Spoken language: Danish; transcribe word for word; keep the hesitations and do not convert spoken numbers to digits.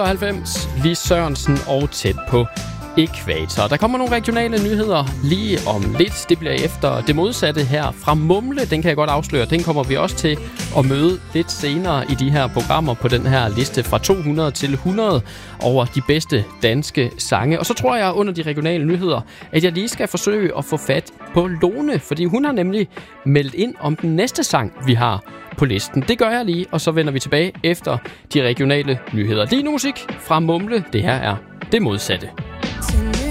otteoghalvfems, Lis Sørensen og Tæt på Ækvator. Der kommer nogle regionale nyheder lige om lidt. Det bliver efter det modsatte her fra Mumle. Den kan jeg godt afsløre. Den kommer vi også til at møde lidt senere i de her programmer på den her liste fra to hundrede til hundrede over de bedste danske sange. Og så tror jeg under de regionale nyheder, at jeg lige skal forsøge at få fat på Lone, fordi hun har nemlig meldt ind om den næste sang, vi har på listen. Det gør jeg lige, og så vender vi tilbage efter de regionale nyheder. Lige nu musik fra Mumle. Det her er det modsatte.